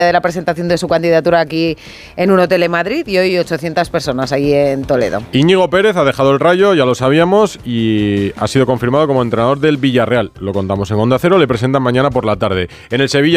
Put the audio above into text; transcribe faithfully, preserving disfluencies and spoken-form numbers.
de la presentación de su candidatura aquí en un hotel en Madrid y hoy ochocientas personas ahí en Toledo. Íñigo Pérez ha dejado el Rayo, ya lo sabíamos, y ha sido confirmado como entrenador del Villarreal. Lo contamos en Onda Cero, le presentan mañana por la tarde. En el Sevilla